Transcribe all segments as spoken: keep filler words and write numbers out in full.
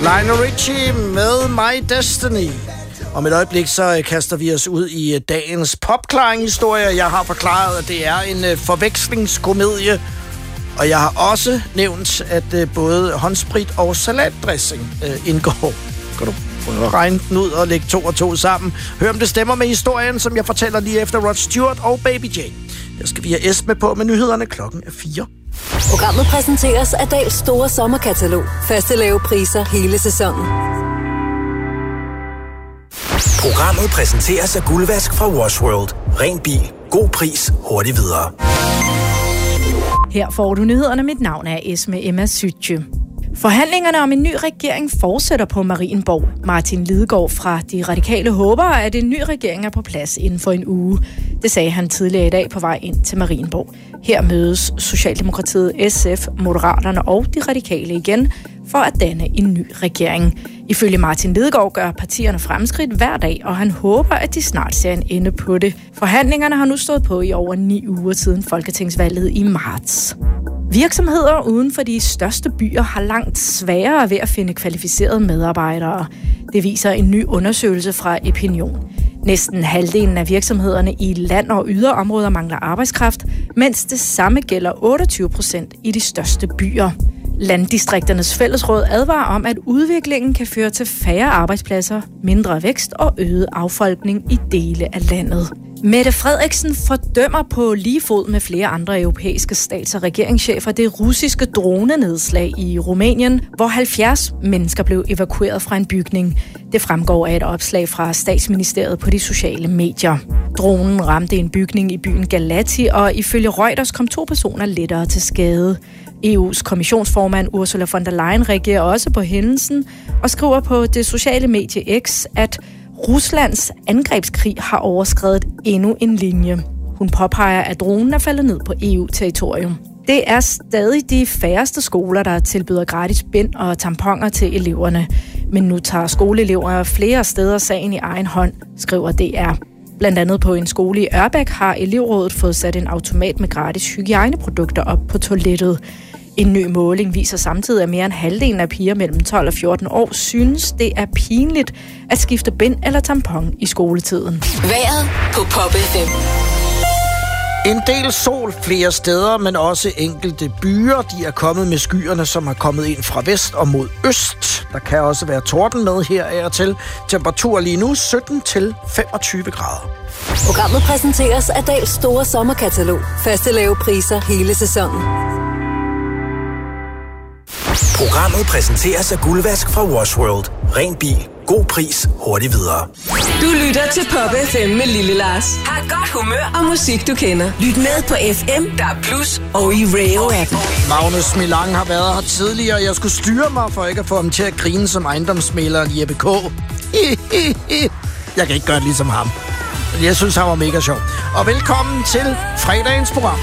Lionel Richie med My Destiny. Om et øjeblik så kaster vi os ud i dagens popklaring-historie. Jeg har forklaret, at det er en forvekslingskomedie. Og jeg har også nævnt, at både håndsprit og salatdressing indgår. Kan du prøve at regne den ud og lægge to og to sammen? Hør om det stemmer med historien, som jeg fortæller lige efter Rod Stewart og Baby J. Jeg skal vi have Esme på med nyhederne. Klokken er fire. Programmet præsenteres af Dahls store sommerkatalog. Faste lave priser hele sæsonen. Programmet præsenteres af Guldvask fra Wash World. Ren bil. God pris. Hurtigt videre. Her får du nyhederne. Mit navn er Esme Emma Sytje. Forhandlingerne om en ny regering fortsætter på Marienborg. Martin Lidegaard fra De Radikale håber, at en ny regering er på plads inden for en uge. Det sagde han tidligere i dag på vej ind til Marienborg. Her mødes Socialdemokratiet, S F, Moderaterne og De Radikale igen for at danne en ny regering. Ifølge Martin Lidegaard gør partierne fremskridt hver dag, og han håber, at de snart ser en ende på det. Forhandlingerne har nu stået på i over ni uger siden folketingsvalget i marts. Virksomheder uden for de største byer har langt sværere ved at finde kvalificerede medarbejdere. Det viser en ny undersøgelse fra Epinion. Næsten halvdelen af virksomhederne i land- og yderområder mangler arbejdskraft, mens det samme gælder otteogtyve procent i de største byer. Landdistrikternes Fællesråd advarer om, at udviklingen kan føre til færre arbejdspladser, mindre vækst og øget affolkning i dele af landet. Mette Frederiksen fordømmer på lige fod med flere andre europæiske stats- og regeringschefer det russiske dronenedslag i Rumænien, hvor halvfjerds mennesker blev evakueret fra en bygning. Det fremgår af et opslag fra statsministeriet på de sociale medier. Dronen ramte en bygning i byen Galati, og ifølge Reuters kom to personer lettere til skade. E U's kommissionsformand Ursula von der Leyen reagerer også på hændelsen og skriver på det sociale medie X, at Ruslands angrebskrig har overskredet endnu en linje. Hun påpeger, at dronen er faldet ned på E U-territorium. Det er stadig de færreste skoler, der tilbyder gratis bind og tamponer til eleverne. Men nu tager skoleelever flere steder sagen i egen hånd, skriver D R. Blandt andet på en skole i Ørbæk har elevrådet fået sat en automat med gratis hygiejneprodukter op på toilettet. En ny måling viser samtidig, at mere end halvdelen af piger mellem tolv og fjorten år synes, det er pinligt at skifte bind eller tampon i skoletiden. Vejret på Pop F M. En del sol flere steder, men også enkelte byer. De er kommet med skyerne, som er kommet ind fra vest og mod øst. Der kan også være torden med her af og til. Temperatur lige nu sytten til femogtyve grader. Programmet præsenteres af Dahls store sommerkatalog. Faste lave priser hele sæsonen. Programmet præsenteres af Guldvask fra Wash World. Ren bil. God pris. Hurtigt videre. Du lytter til Pop F M med Lille Lars. Har godt humør og musik, du kender. Lyt med på F M, der er Plus og i Rayo-appen. Magnus Milang har været her tidligere. Jeg skulle styre mig for ikke at få ham til at grine som ejendomsmægleren Jeppe K. Jeg kan ikke gøre det ligesom ham. Jeg synes, han var mega sjov. Og velkommen til fredagens program.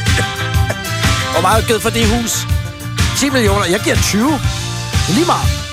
Hvor meget givet for det hus? ti millioner. Jeg giver tyve. Det er lige meget.